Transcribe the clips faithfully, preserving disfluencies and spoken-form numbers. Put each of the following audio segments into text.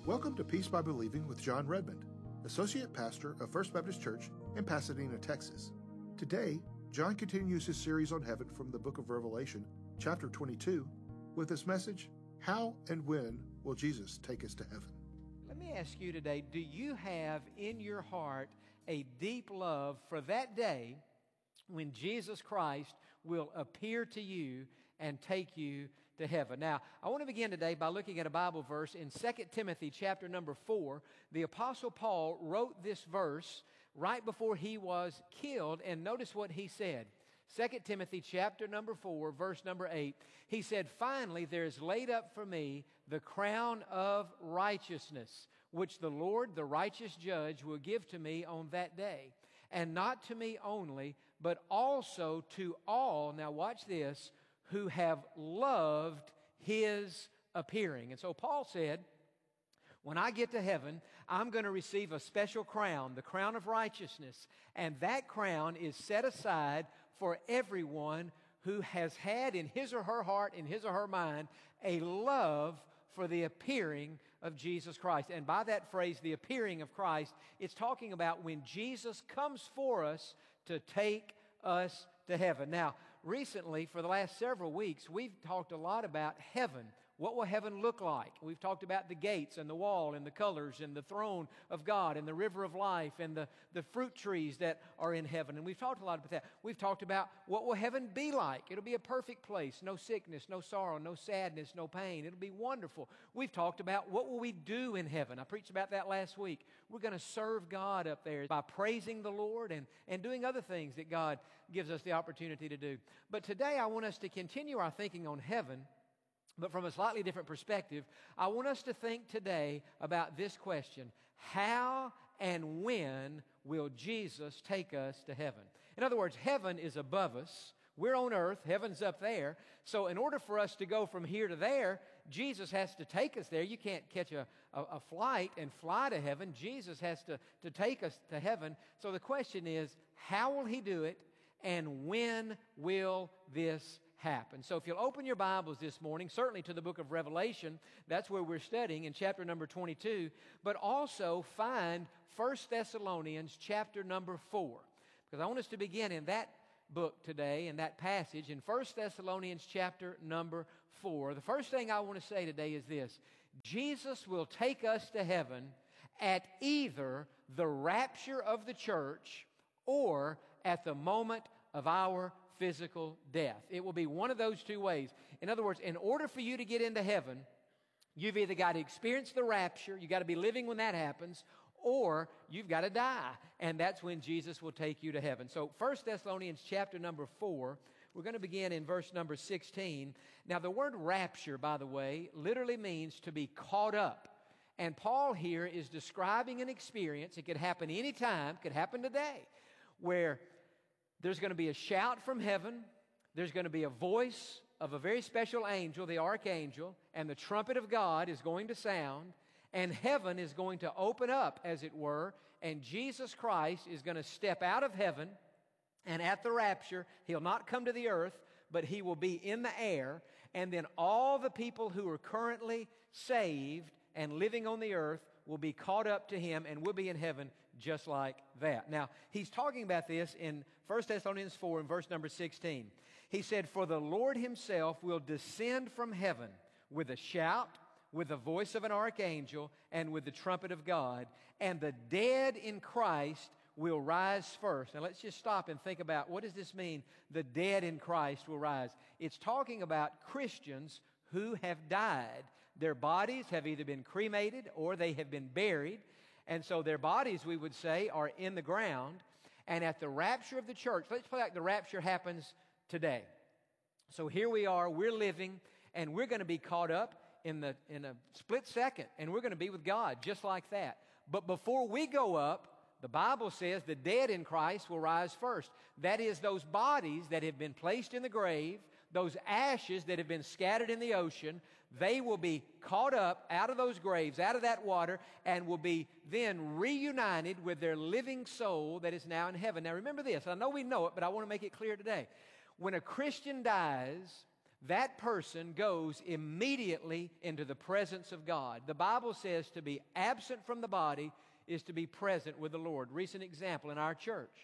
Welcome to Peace by Believing with John Redmond, Associate Pastor of First Baptist Church in Pasadena, Texas. Today, John continues his series on heaven from the book of Revelation, chapter twenty-two, with this message, How and When Will Jesus Take Us to Heaven? Let me ask you today, do you have in your heart a deep love for that day when Jesus Christ will appear to you and take you to heaven? Now, I want to begin today by looking at a Bible verse in Second Timothy chapter number four. The Apostle Paul wrote this verse right before he was killed, and notice what he said. Second Timothy chapter number four, verse number eight, he said, "Finally there is laid up for me the crown of righteousness, which the Lord, the righteous judge, will give to me on that day. And not to me only, but also to all," now watch this, "who have loved His appearing." And so Paul said, when I get to heaven, I'm going to receive a special crown, the crown of righteousness. And that crown is set aside for everyone who has had in his or her heart, in his or her mind, a love for the appearing of Jesus Christ. And by that phrase, the appearing of Christ, it's talking about when Jesus comes for us to take us to heaven. Now, recently, for the last several weeks, we've talked a lot about heaven. What will heaven look like? We've talked about the gates and the wall and the colors and the throne of God and the river of life and the, the fruit trees that are in heaven. And we've talked a lot about that. We've talked about what will heaven be like. It'll be a perfect place. No sickness, no sorrow, no sadness, no pain. It'll be wonderful. We've talked about what will we do in heaven. I preached about that last week. We're going to serve God up there by praising the Lord and, and doing other things that God gives us the opportunity to do. But today I want us to continue our thinking on heaven, but from a slightly different perspective. I want us to think today about this question: how and when will Jesus take us to heaven? In other words, heaven is above us. We're on earth, heaven's up there. So in order for us to go from here to there, Jesus has to take us there. You can't catch a, a, a flight and fly to heaven. Jesus has to, to take us to heaven. So the question is, how will He do it? And when will this happen? So if you'll open your Bibles this morning, certainly to the book of Revelation, that's where we're studying in chapter number twenty-two, but also find First Thessalonians chapter number four, because I want us to begin in that book today, in that passage, in First Thessalonians chapter number four. The first thing I want to say today is this: Jesus will take us to heaven at either the rapture of the church or at the moment of our physical death. It will be one of those two ways. In other words, in order for you to get into heaven, you've either got to experience the rapture, you've got to be living when that happens, or you've got to die. And that's when Jesus will take you to heaven. So First Thessalonians chapter number four, we're going to begin in verse number sixteen. Now the word rapture, by the way, literally means to be caught up. And Paul here is describing an experience. It could happen anytime, could happen today, where there's going to be a shout from heaven, there's going to be a voice of a very special angel, the archangel, and the trumpet of God is going to sound, and heaven is going to open up, as it were, and Jesus Christ is going to step out of heaven, and at the rapture, He'll not come to the earth, but He will be in the air, and then all the people who are currently saved and living on the earth will be caught up to Him, and we'll be in heaven just like that. Now, he's talking about this in First Thessalonians four in verse number sixteen. He said, "For the Lord Himself will descend from heaven with a shout, with the voice of an archangel, and with the trumpet of God, and the dead in Christ will rise first." Now let's just stop and think about, what does this mean, the dead in Christ will rise? It's talking about Christians who have died. Their bodies have either been cremated or they have been buried. And so their bodies, we would say, are in the ground. And at the rapture of the church, let's play like the rapture happens today. So here we are, we're living, and we're going to be caught up in the in a split second, and we're going to be with God just like that. But before we go up, the Bible says the dead in Christ will rise first. That is, those bodies that have been placed in the grave, those ashes that have been scattered in the ocean, they will be caught up out of those graves, out of that water, and will be then reunited with their living soul that is now in heaven. Now remember this, I know we know it, but I want to make it clear today. When a Christian dies, that person goes immediately into the presence of God. The Bible says to be absent from the body is to be present with the Lord. Recent example in our church.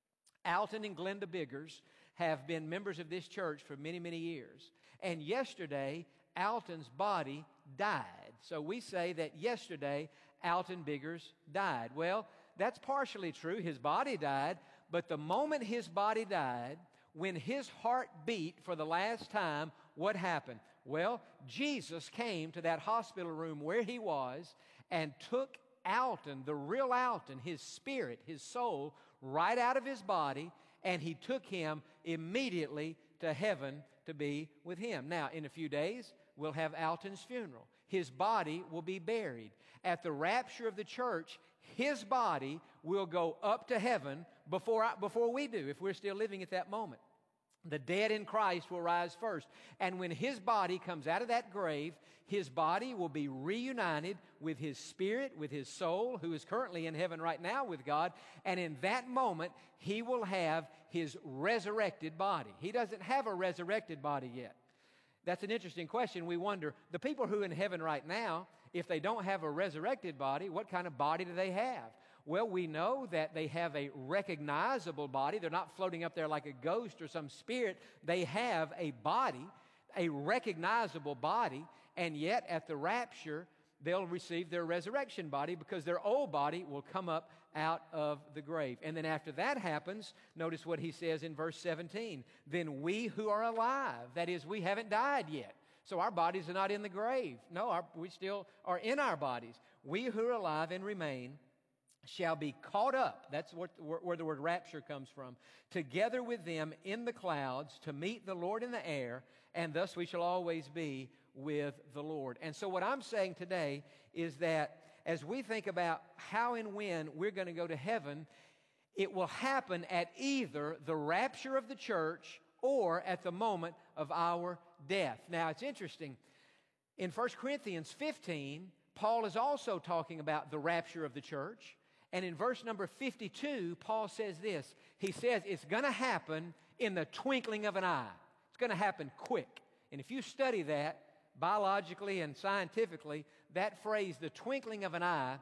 Alton and Glenda Biggers have been members of this church for many, many years. And yesterday, Alton's body died. So we say that yesterday, Alton Biggers died. Well, that's partially true. His body died, but the moment his body died, when his heart beat for the last time, what happened? Well, Jesus came to that hospital room where he was and took Alton, the real Alton, his spirit, his soul, right out of his body, and he took him immediately to heaven to be with him. Now, in a few days, we'll have Alton's funeral. His body will be buried. At the rapture of the church, his body will go up to heaven before, I, before we do, if we're still living at that moment. The dead in Christ will rise first. And when his body comes out of that grave, his body will be reunited with his spirit, with his soul, who is currently in heaven right now with God. And in that moment, he will have his resurrected body. He doesn't have a resurrected body yet. That's an interesting question. We wonder, the people who are in heaven right now, if they don't have a resurrected body, what kind of body do they have? Well, we know that they have a recognizable body. They're not floating up there like a ghost or some spirit. They have a body, a recognizable body, and yet at the rapture, they'll receive their resurrection body because their old body will come up out of the grave. And then after that happens, notice what he says in verse seventeen. Then we who are alive, that is, we haven't died yet. So our bodies are not in the grave. No, our, we still are in our bodies. We who are alive and remain shall be caught up, that's what, where the word rapture comes from, together with them in the clouds to meet the Lord in the air, and thus we shall always be with the Lord. And so what I'm saying today is that as we think about how and when we're going to go to heaven, it will happen at either the rapture of the church or at the moment of our death. Now, it's interesting. In First Corinthians fifteen, Paul is also talking about the rapture of the church. And in verse number fifty-two, Paul says this. He says it's going to happen in the twinkling of an eye. It's going to happen quick. And if you study that biologically and scientifically, that phrase, the twinkling of an eye,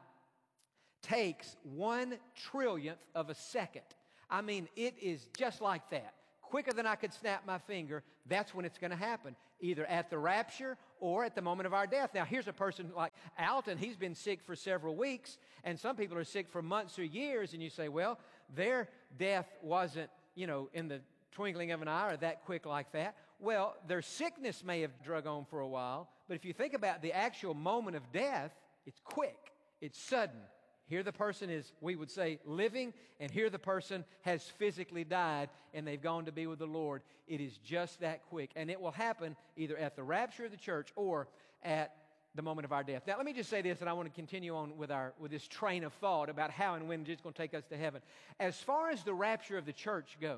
takes one trillionth of a second. I mean, it is just like that. Quicker than I could snap my finger, that's when it's going to happen, either at the rapture or at the moment of our death. Now, here's a person like Alton. He's been sick for several weeks, and some people are sick for months or years, and you say, well, their death wasn't, you know, in the twinkling of an eye or that quick like that. Well, their sickness may have drug on for a while, but if you think about the actual moment of death, it's quick, it's sudden. Here the person is, we would say, living, and here the person has physically died, and they've gone to be with the Lord. It is just that quick, and it will happen either at the rapture of the church or at the moment of our death. Now, let me just say this, and I want to continue on with our with this train of thought about how and when Jesus is going to take us to heaven. As far as the rapture of the church goes,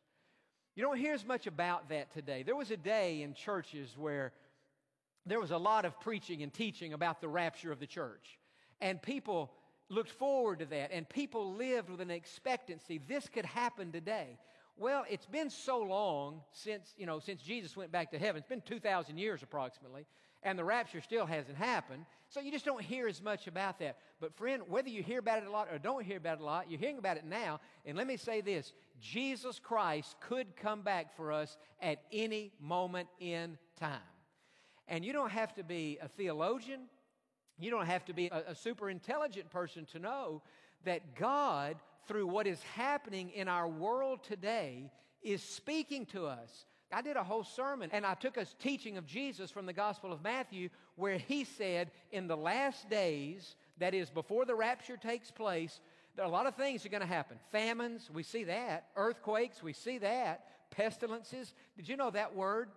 you don't hear as much about that today. There was a day in churches where there was a lot of preaching and teaching about the rapture of the church, and people looked forward to that, and people lived with an expectancy. This could happen today. Well, it's been so long since, you know, since Jesus went back to heaven. It's been two thousand years approximately, and the rapture still hasn't happened. So you just don't hear as much about that. But friend, whether you hear about it a lot or don't hear about it a lot, you're hearing about it now. And let me say this, Jesus Christ could come back for us at any moment in time. And you don't have to be a theologian. You don't have to be a, a super intelligent person to know that God, through what is happening in our world today, is speaking to us. I did a whole sermon, and I took a teaching of Jesus from the Gospel of Matthew where he said, in the last days, that is, before the rapture takes place, there are a lot of things that are going to happen. Famines, we see that. Earthquakes, we see that. Pestilences. Did you know that word?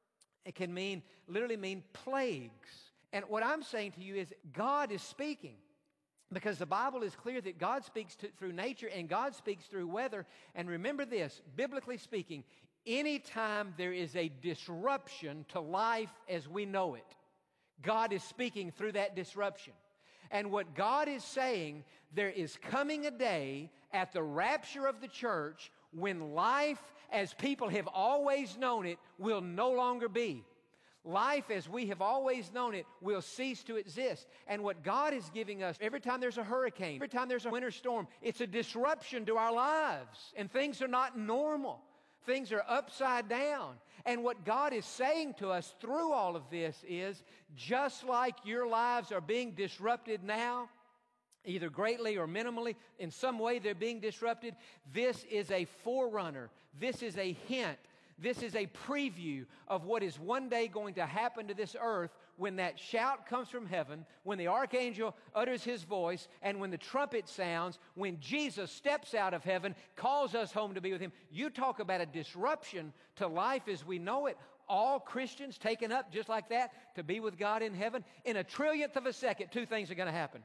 It can mean, literally mean plagues. And what I'm saying to you is God is speaking, because the Bible is clear that God speaks to, through nature, and God speaks through weather. And remember this, biblically speaking, anytime there is a disruption to life as we know it, God is speaking through that disruption. And what God is saying, there is coming a day at the rapture of the church when life as people have always known it will no longer be. Life as we have always known it will cease to exist. And what God is giving us, every time there's a hurricane, every time there's a winter storm, it's a disruption to our lives. And things are not normal. Things are upside down. And what God is saying to us through all of this is, just like your lives are being disrupted now, either greatly or minimally, in some way they're being disrupted, this is a forerunner. This is a hint. This is a preview of what is one day going to happen to this earth when that shout comes from heaven, when the archangel utters his voice, and when the trumpet sounds, when Jesus steps out of heaven, calls us home to be with him. You talk about a disruption to life as we know it. All Christians taken up just like that to be with God in heaven. In a trillionth of a second, two things are going to happen.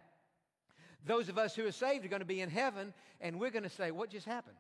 Those of us who are saved are going to be in heaven, and we're going to say, what just happened?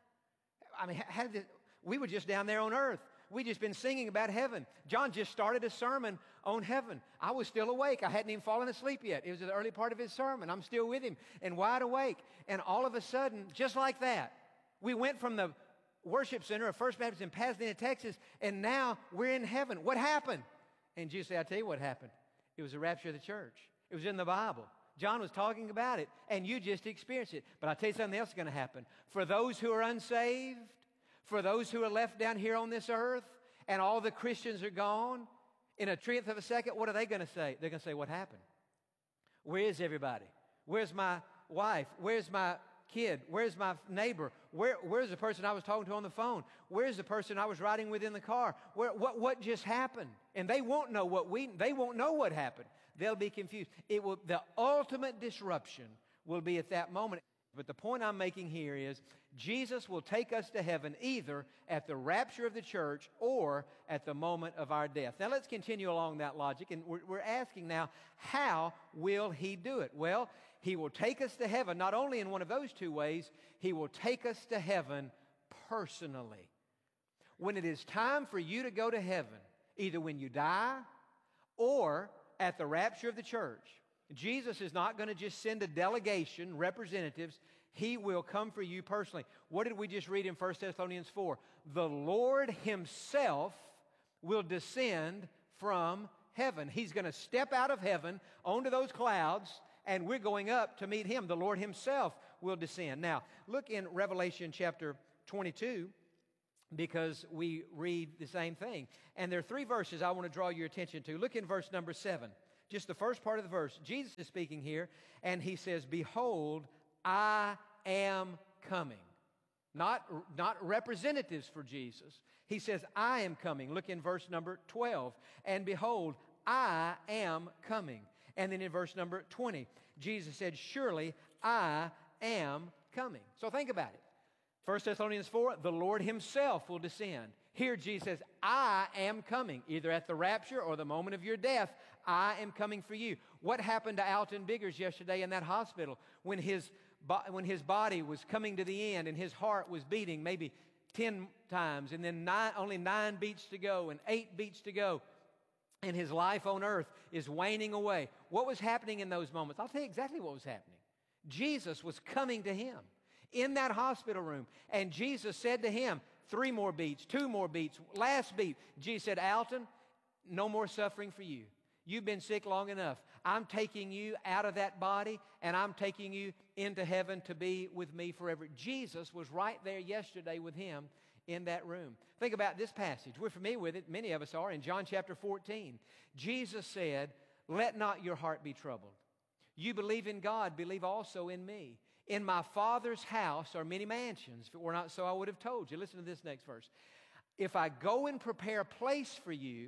I mean, how did this... We were just down there on earth. We just been singing about heaven. John just started a sermon on heaven. I was still awake. I hadn't even fallen asleep yet. It was the early part of his sermon. I'm still with him and wide awake. And all of a sudden, just like that, we went from the worship center of First Baptist in Pasadena, Texas, and now we're in heaven. What happened? And Jesus said, I'll tell you what happened. It was the rapture of the church. It was in the Bible. John was talking about it, and you just experienced it. But I'll tell you something else is going to happen. For those who are unsaved, for those who are left down here on this earth, and all the Christians are gone, in a trillionth of a second, what are they going to say? They're going to say, what happened? Where is everybody? Where's my wife? Where's my kid? Where's my neighbor? Where, where's the person I was talking to on the phone? Where's the person I was riding with in the car? Where, what, what just happened? And they won't know what we, they won't know what happened. They'll be confused. It will, the ultimate disruption will be at that moment. But the point I'm making here is Jesus will take us to heaven either at the rapture of the church or at the moment of our death. Now let's continue along that logic, and we're, we're asking now, how will he do it? Well, he will take us to heaven not only in one of those two ways, he will take us to heaven personally. When it is time for you to go to heaven, either when you die or at the rapture of the church, Jesus is not going to just send a delegation, representatives. He will come for you personally. What did we just read in First Thessalonians four? The Lord himself will descend from heaven. He's going to step out of heaven onto those clouds, and we're going up to meet him. The Lord himself will descend. Now, look in Revelation chapter twenty-two, because we read the same thing. And there are three verses I want to draw your attention to. Look in verse number seven. Just the first part of the verse. Jesus is speaking here, and he says, behold, I am coming. Not, not representatives for Jesus. He says, I am coming. Look in verse number twelve. And behold, I am coming. And then in verse number twenty, Jesus said, surely I am coming. So think about it. First Thessalonians four, the Lord himself will descend. Here Jesus says, I am coming, either at the rapture or the moment of your death. I am coming for you. What happened to Alton Biggers yesterday in that hospital when his, when his body was coming to the end and his heart was beating maybe ten times, and then nine, only nine beats to go and eight beats to go, and his life on earth is waning away? What was happening in those moments? I'll tell you exactly what was happening. Jesus was coming to him in that hospital room, and Jesus said to him, three more beats, two more beats, last beat. Jesus said, Alton, no more suffering for you. You've been sick long enough. I'm taking you out of that body, and I'm taking you into heaven to be with me forever. Jesus was right there yesterday with him in that room. Think about this passage. We're familiar with it. Many of us are. In John chapter fourteen, Jesus said, let not your heart be troubled. You believe in God, believe also in me. In my Father's house are many mansions. If it were not so, I would have told you. Listen to this next verse. If I go and prepare a place for you,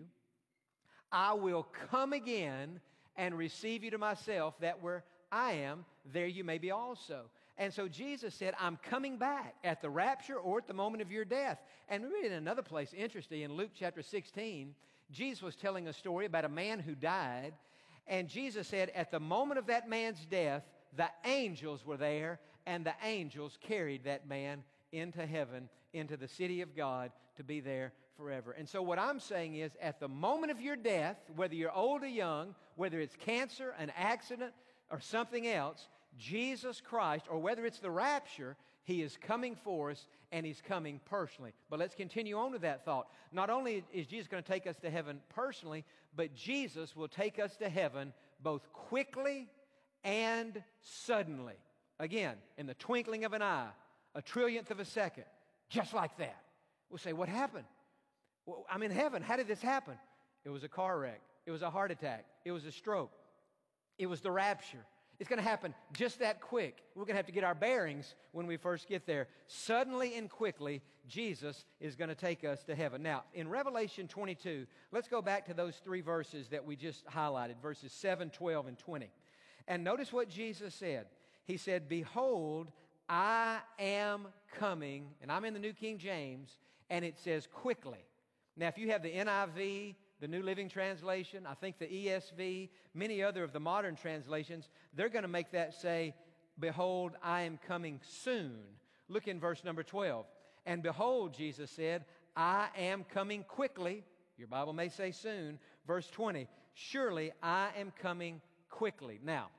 I will come again and receive you to myself, that where I am, there you may be also. And so Jesus said, I'm coming back at the rapture or at the moment of your death. And we read in another place, interesting, in Luke chapter sixteen, Jesus was telling a story about a man who died. And Jesus said, at the moment of that man's death, the angels were there, and the angels carried that man into heaven, into the city of God, to be there forever. And so what I'm saying is, at the moment of your death, whether you're old or young, whether it's cancer, an accident, or something else, Jesus Christ, or whether it's the rapture, He is coming for us, and He's coming personally. But let's continue on with that thought. Not only is Jesus going to take us to heaven personally, but Jesus will take us to heaven both quickly and suddenly. Again, in the twinkling of an eye, a trillionth of a second, just like that. We'll say, what happened? Well, I'm in heaven. How did this happen? It was a car wreck. It was a heart attack. It was a stroke. It was the rapture. It's going to happen just that quick. We're going to have to get our bearings when we first get there. Suddenly and quickly, Jesus is going to take us to heaven. Now, in Revelation twenty-two, let's go back to those three verses that we just highlighted, verses seven, twelve, and twenty. And notice what Jesus said. He said, behold, I am coming, and I'm in the New King James, and it says quickly. Now, if you have the N I V, the New Living Translation, I think the E S V, many other of the modern translations, they're going to make that say, behold, I am coming soon. Look in verse number twelve. And behold, Jesus said, I am coming quickly. Your Bible may say soon. Verse twenty, surely I am coming quickly. Now,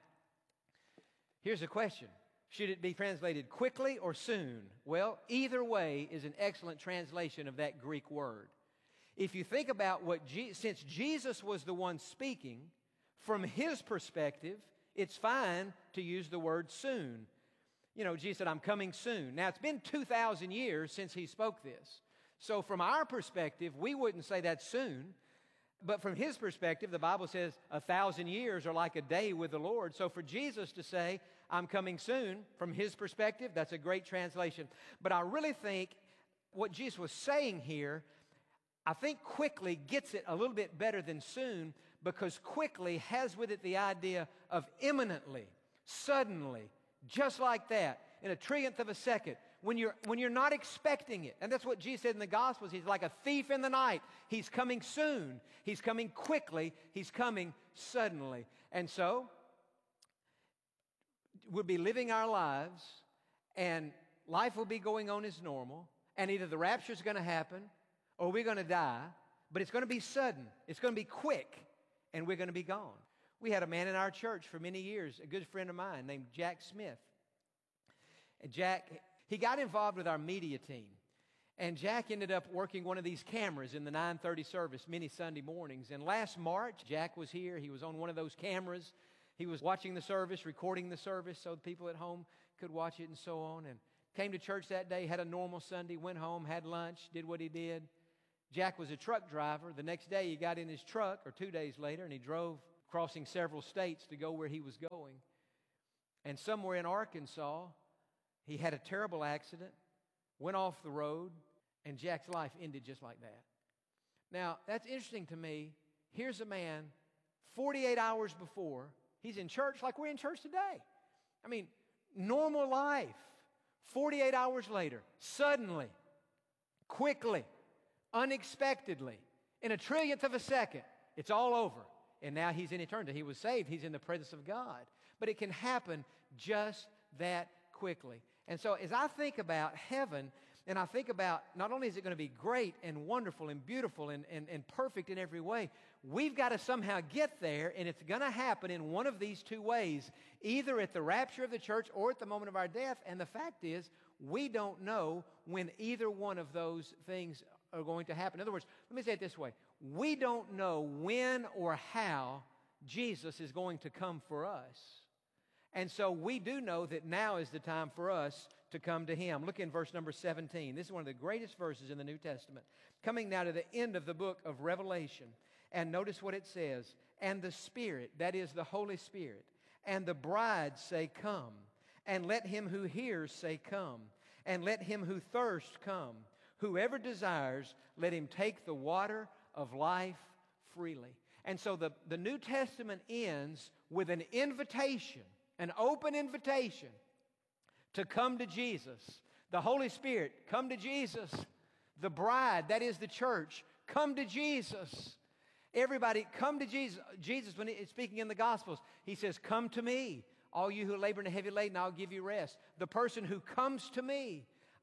here's a question. Should it be translated quickly or soon? Well, either way is an excellent translation of that Greek word. If you think about what, Je- since Jesus was the one speaking, from His perspective, it's fine to use the word soon. You know, Jesus said, I'm coming soon. Now, it's been two thousand years since He spoke this. So from our perspective, we wouldn't say that's soon. But from His perspective, the Bible says a thousand years are like a day with the Lord. So for Jesus to say, I'm coming soon, from His perspective, that's a great translation. But I really think what Jesus was saying here, I think quickly gets it a little bit better than soon, because quickly has with it the idea of imminently, suddenly, just like that, in a trillionth of a second, when you're, when you're not expecting it. And that's what Jesus said in the Gospels. He's like a thief in the night. He's coming soon. He's coming quickly. He's coming suddenly. And so, we'll be living our lives, and life will be going on as normal, and either the rapture is going to happen, or we're going to die, but it's going to be sudden. It's going to be quick, and we're going to be gone. We had a man in our church for many years, a good friend of mine named Jack Smith. And Jack, he got involved with our media team. And Jack ended up working one of these cameras in the nine thirty service many Sunday mornings. And last March, Jack was here. He was on one of those cameras. He was watching the service, recording the service so the people at home could watch it and so on. And came to church that day, had a normal Sunday, went home, had lunch, did what he did. Jack was a truck driver. The next day he got in his truck, or two days later, and he drove crossing several states to go where he was going. And somewhere in Arkansas, he had a terrible accident, went off the road, and Jack's life ended just like that. Now, that's interesting to me. Here's a man, forty-eight hours before, he's in church like we're in church today. I mean, normal life. forty-eight hours later, suddenly, quickly, unexpectedly, in a trillionth of a second, it's all over. And now he's in eternity. He was saved. He's in the presence of God. But it can happen just that quickly. And so as I think about heaven, and I think about not only is it going to be great and wonderful and beautiful and, and, and perfect in every way, we've got to somehow get there, and it's going to happen in one of these two ways, either at the rapture of the church or at the moment of our death. And the fact is, we don't know when either one of those things are going to happen. In other words, let me say it this way. We don't know when or how Jesus is going to come for us. And so we do know that now is the time for us to come to Him. Look in verse number seventeen. This is one of the greatest verses in the New Testament. Coming now to the end of the book of Revelation. And notice what it says. And the Spirit, that is the Holy Spirit, and the bride say, come. And let him who hears say, come. And let him who thirsts come. Whoever desires, let him take the water of life freely. And so the, the New Testament ends with an invitation, an open invitation to come to Jesus. The Holy Spirit, come to Jesus. The bride, that is the church, come to Jesus. Everybody, come to Jesus. Jesus, when he's speaking in the Gospels, He says, come to me, all you who labor and are heavy laden, I'll give you rest. The person who comes to me,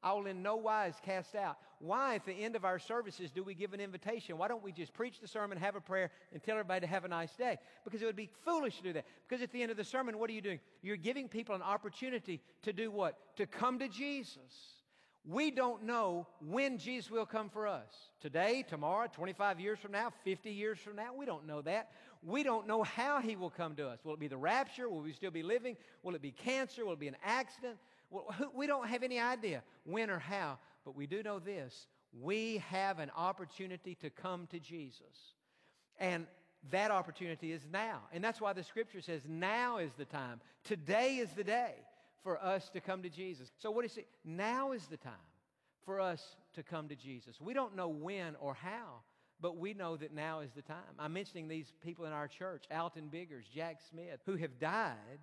I will in no wise cast out. Why, at the end of our services, do we give an invitation? Why don't we just preach the sermon, have a prayer, and tell everybody to have a nice day? Because it would be foolish to do that. Because at the end of the sermon, what are you doing? You're giving people an opportunity to do what? To come to Jesus. We don't know when Jesus will come for us. Today, tomorrow, twenty-five years from now, fifty years from now, we don't know that. We don't know how He will come to us. Will it be the rapture? Will we still be living? Will it be cancer? Will it be an accident? Well, we don't have any idea when or how, but we do know this. We have an opportunity to come to Jesus. And that opportunity is now. And that's why the Scripture says now is the time. Today is the day for us to come to Jesus. So what is it? Now is the time for us to come to Jesus. We don't know when or how, but we know that now is the time. I'm mentioning these people in our church, Alton Biggers, Jack Smith, who have died.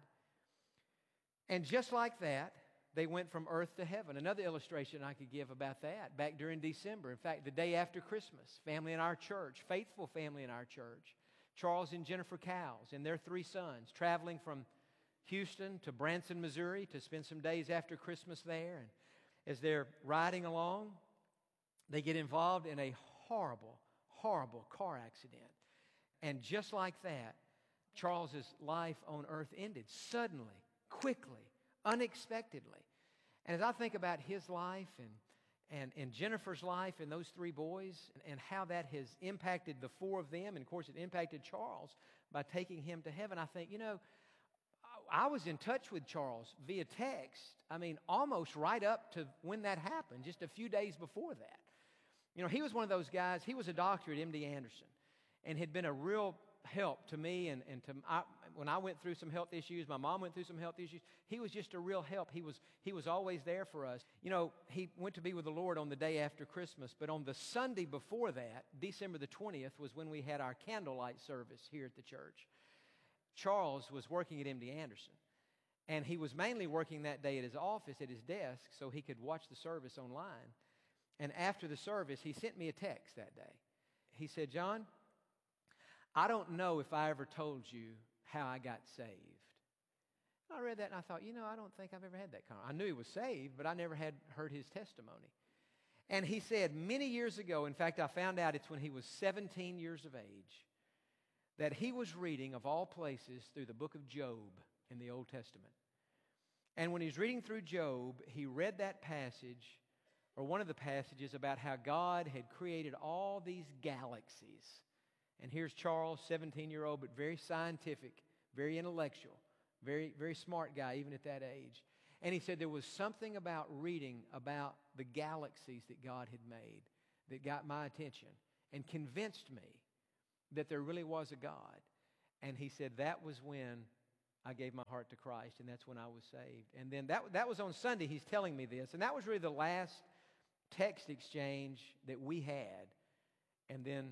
And just like that, they went from earth to heaven. Another illustration I could give about that, back during December. In fact, the day after Christmas, family in our church, faithful family in our church, Charles and Jennifer Cowles and their three sons, traveling from Houston to Branson, Missouri, to spend some days after Christmas there. And as they're riding along, they get involved in a horrible, horrible car accident. And just like that, Charles's life on earth ended suddenly, quickly, unexpectedly. And as I think about his life and, and, and Jennifer's life and those three boys and, and how that has impacted the four of them, and of course it impacted Charles by taking him to heaven, I think, you know, I was in touch with Charles via text, I mean, almost right up to when that happened, just a few days before that. You know, he was one of those guys, he was a doctor at M D Anderson and had been a real help to me and, and to I, when I went through some health issues, my mom went through some health issues. He was just a real help. He was he was always there for us. You know, he went to be with the Lord on the day after Christmas, but on the Sunday before that, December the twentieth, was when we had our candlelight service here at the church. Charles was working at M D Anderson, and he was mainly working that day at his office, at his desk, so he could watch the service online. And after the service, he sent me a text that day. He said, John, I don't know if I ever told you how I got saved. And I read that and I thought, you know, I don't think I've ever had that conversation. I knew he was saved, but I never had heard his testimony. And he said many years ago, in fact, I found out it's when he was seventeen years of age, that he was reading, of all places, through the book of Job in the Old Testament. And when he was reading through Job, he read that passage, or one of the passages, about how God had created all these galaxies. And here's Charles, seventeen-year-old, but very scientific, very intellectual, very, very smart guy, even at that age. And he said there was something about reading about the galaxies that God had made that got my attention and convinced me that there really was a God. And he said that was when I gave my heart to Christ, and that's when I was saved. And then that, that was on Sunday, he's telling me this. And that was really the last text exchange that we had. And then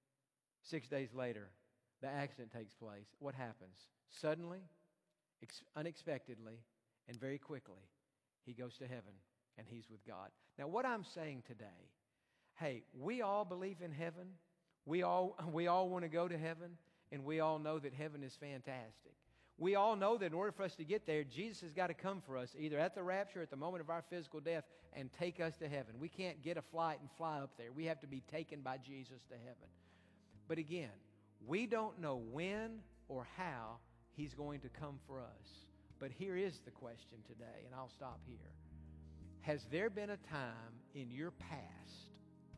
six days later, the accident takes place. What happens? Suddenly, ex- unexpectedly, and very quickly, he goes to heaven, and he's with God. Now, what I'm saying today, hey, we all believe in heaven. We all, we all want to go to heaven, and we all know that heaven is fantastic. We all know that in order for us to get there, Jesus has got to come for us, either at the rapture or at the moment of our physical death, and take us to heaven. We can't get a flight and fly up there. We have to be taken by Jesus to heaven. But again, we don't know when or how he's going to come for us. But here is the question today, and I'll stop here. Has there been a time in your past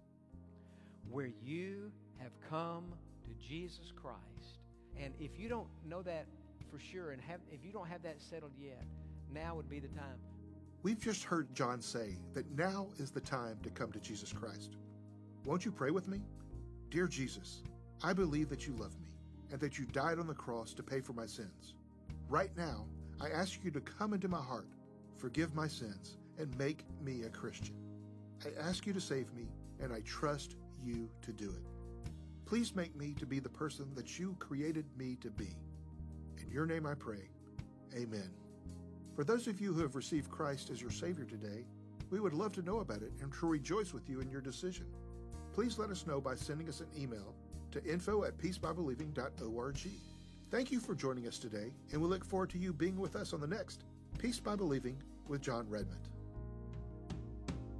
where you have come to Jesus Christ? And if you don't know that for sure, and have, if you don't have that settled yet, now would be the time. We've just heard John say that now is the time to come to Jesus Christ. Won't you pray with me? Dear Jesus, I believe that you love me and that you died on the cross to pay for my sins. Right now, I ask you to come into my heart, forgive my sins, and make me a Christian. I ask you to save me, and I trust you to do it. Please make me to be the person that you created me to be. In your name I pray, amen. For those of you who have received Christ as your Savior today, we would love to know about it and to rejoice with you in your decision. Please let us know by sending us an email to info at peace by believing dot org. Thank you for joining us today, and we look forward to you being with us on the next Peace by Believing with John Redmond.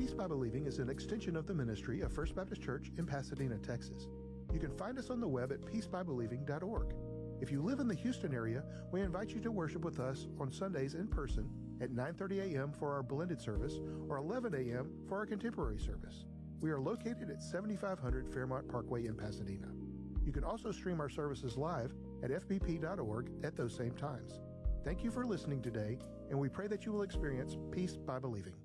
Peace by Believing is an extension of the ministry of First Baptist Church in Pasadena, Texas. You can find us on the web at peace by believing dot org. If you live in the Houston area, we invite you to worship with us on Sundays in person at nine thirty a.m. for our blended service or eleven a.m. for our contemporary service. We are located at seventy-five hundred Fairmont Parkway in Pasadena. You can also stream our services live at f b p dot org at those same times. Thank you for listening today, and we pray that you will experience peace by believing.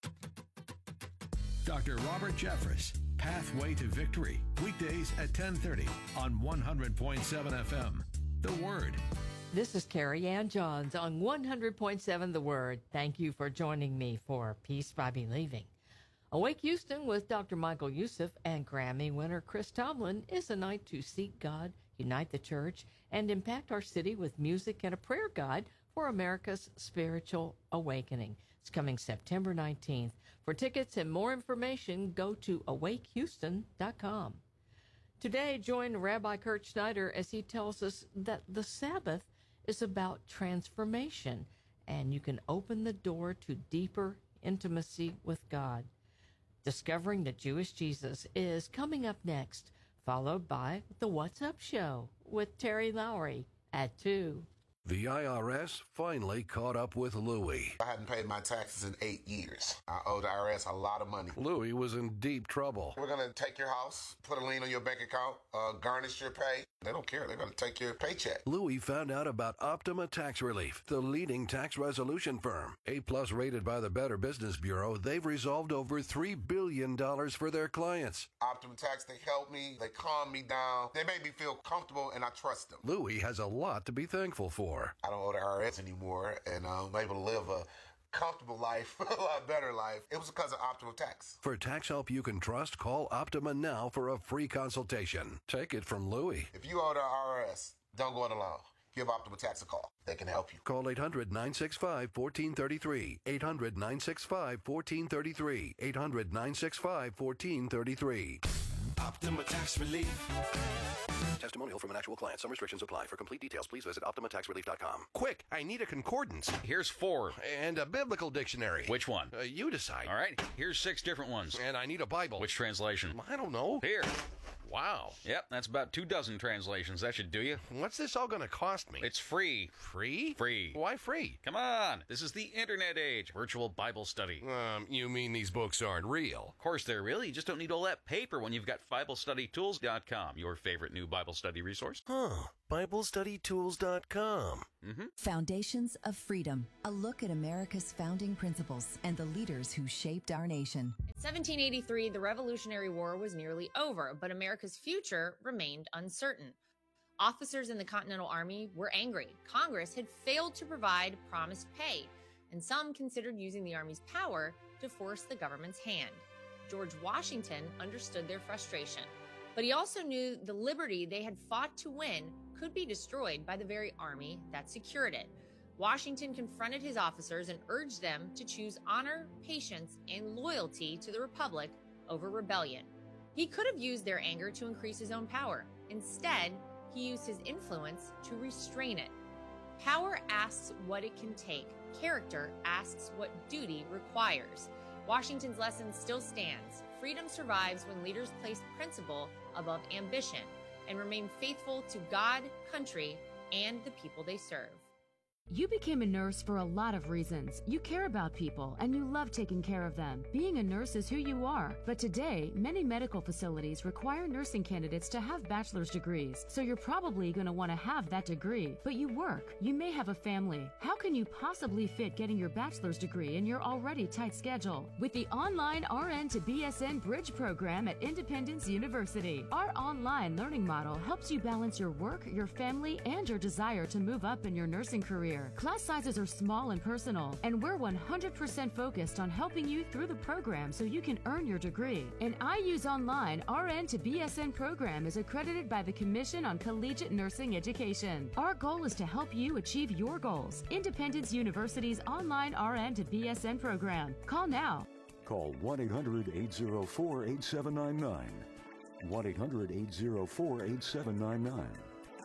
Doctor Robert Jeffress, Pathway to Victory, weekdays at ten thirty on one hundred point seven F M. The Word. This is Carrie Ann Johns on one hundred point seven The Word. Thank you for joining me for Peace by Believing. Awake Houston with Doctor Michael Youssef and Grammy winner Chris Tomlin is a night to seek God, unite the church, and impact our city with music and a prayer guide for America's spiritual awakening. It's coming September nineteenth. For tickets and more information, go to awake houston dot com. Today, join Rabbi Kurt Schneider as he tells us that the Sabbath is about transformation, and you can open the door to deeper intimacy with God. Discovering the Jewish Jesus is coming up next, followed by the What's Up Show with Terry Lowry at two. The I R S finally caught up with Louie. I hadn't paid my taxes in eight years. I owe the I R S a lot of money. Louie was in deep trouble. We're going to take your house, put a lien on your bank account, uh, garnish your pay. They don't care. They're going to take your paycheck. Louie found out about Optima Tax Relief, the leading tax resolution firm. A-plus rated by the Better Business Bureau, they've resolved over three billion dollars for their clients. Optima Tax, they help me. They calm me down. They make me feel comfortable, and I trust them. Louie has a lot to be thankful for. I don't owe the I R S anymore, and I'm able to live a comfortable life, a lot better life. It was because of Optima Tax. For tax help you can trust, call Optima now for a free consultation. Take it from Louie. If you owe the I R S, don't go it alone. Give Optima Tax a call. They can help you. Call eight hundred, nine six five, one four three three. eight hundred, nine six five, one four three three. eight hundred, nine six five, one four three three. Optima Tax Relief. Testimonial from an actual client. Some restrictions apply. For complete details, please visit optima tax relief dot com. Quick, I need a concordance. Here's four. And a biblical dictionary. Which one? Uh, you decide. All right, here's six different ones. And I need a Bible. Which translation? I don't know. Here. Wow. Yep, that's about two dozen translations. That should do you. What's this all going to cost me? It's free. Free? Free. Why free? Come on. This is the internet age. Virtual Bible study. Um, you mean these books aren't real? Of course they're real. You just don't need all that paper when you've got Bible Study Tools dot com, your favorite new Bible study resource. Huh. Bible Study Tools dot com. Mm-hmm. Foundations of Freedom. A look at America's founding principles and the leaders who shaped our nation. In seventeen eighty-three, the Revolutionary War was nearly over, but America's future remained uncertain. Officers in the Continental Army were angry. Congress had failed to provide promised pay, and some considered using the Army's power to force the government's hand. George Washington understood their frustration, but he also knew the liberty they had fought to win could be destroyed by the very army that secured it. Washington confronted his officers and urged them to choose honor, patience, and loyalty to the Republic over rebellion. He could have used their anger to increase his own power. Instead, he used his influence to restrain it. Power asks what it can take. Character asks what duty requires. Washington's lesson still stands. Freedom survives when leaders place principle above ambition and remain faithful to God, country, and the people they serve. You became a nurse for a lot of reasons. You care about people and you love taking care of them. Being a nurse is who you are. But today, many medical facilities require nursing candidates to have bachelor's degrees. So you're probably going to want to have that degree. But you work. You may have a family. How can you possibly fit getting your bachelor's degree in your already tight schedule? With the online R N to B S N Bridge program at Independence University, our online learning model helps you balance your work, your family, and your desire to move up in your nursing career. Class sizes are small and personal, and we're one hundred percent focused on helping you through the program so you can earn your degree. An I U's Online R N to B S N program is accredited by the Commission on Collegiate Nursing Education. Our goal is to help you achieve your goals. Independence University's online R N to B S N program. Call now. Call one eight hundred, eight oh four, eight seven nine nine. one eight hundred, eight oh four, eight seven nine nine.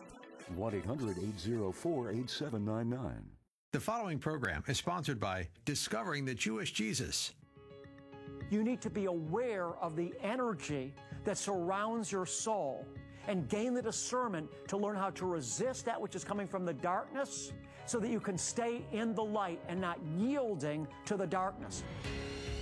one eight hundred, eight oh four, eight seven nine nine. The following program is sponsored by Discovering the Jewish Jesus. You need to be aware of the energy that surrounds your soul and gain the discernment to learn how to resist that which is coming from the darkness so that you can stay in the light and not yielding to the darkness.